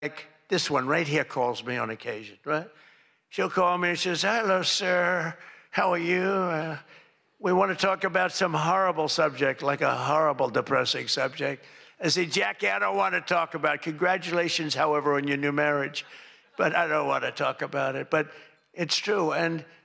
like this one right here calls me on occasion, right? She'll call me and she says, hello, sir. How are you? We want to talk about some horrible subject, like a horrible, depressing subject. I say, Jackie, I don't want to talk about it. Congratulations, however, on your new marriage. But I don't want to talk about it. But it's true. And